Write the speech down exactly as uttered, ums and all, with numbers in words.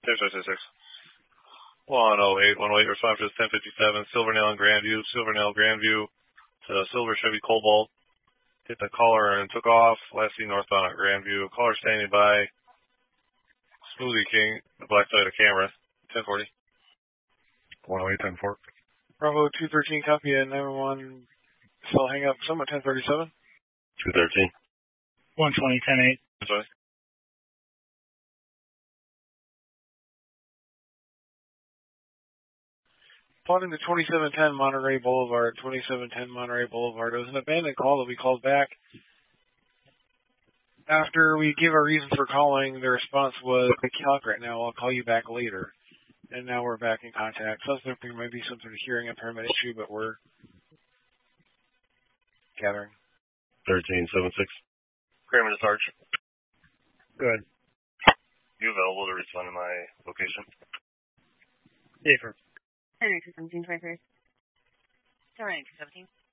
six six six. one oh eight, one oh eight, respond to ten fifty-seven, Silvernail and Grandview, Silvernail, Grandview, to Silver Chevy Cobalt. Hit the caller and took off. Last seen northbound at Grandview. Caller standing by. Smoothie King, the black side of the camera. ten forty. one oh eight, ten four. Bravo two thirteen, copy at nine one one. Cell hang up, summit ten thirty-seven. two thirteen. one twenty, ten eight. Sorry. Plotting to twenty-seven ten Monterey Boulevard, twenty-seven ten Monterey Boulevard. It was an abandoned call that we called back. After we gave our reason for calling, the response was, I can't right now, I'll call you back later. And now we're back in contact. So there might be some sort of hearing impairment issue, but we're gathering. thirteen seven six. Kramer to Sarge. Good. You available to respond to my location? Safer. Henry two seventeen twenty-three. Henry two seventeen.